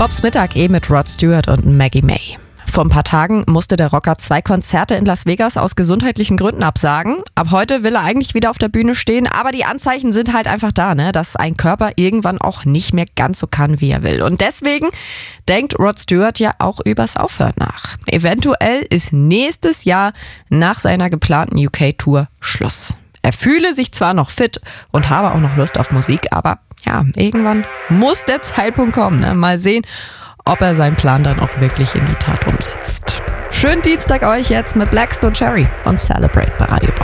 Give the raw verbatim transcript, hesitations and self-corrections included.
Bobs Mittag eben mit Rod Stewart und Maggie May. Vor ein paar Tagen musste der Rocker zwei Konzerte in Las Vegas aus gesundheitlichen Gründen absagen. Ab heute will er eigentlich wieder auf der Bühne stehen, aber die Anzeichen sind halt einfach da, ne, dass ein Körper irgendwann auch nicht mehr ganz so kann, wie er will. Und deswegen denkt Rod Stewart ja auch übers Aufhören nach. Eventuell ist nächstes Jahr nach seiner geplanten U K-Tour Schluss. Er fühle sich zwar noch fit und habe auch noch Lust auf Musik, aber ja, irgendwann muss der Zeitpunkt kommen. Ne? Mal sehen, ob er seinen Plan dann auch wirklich in die Tat umsetzt. Schönen Dienstag euch jetzt mit Blackstone Cherry und Celebrate bei Radio Bob.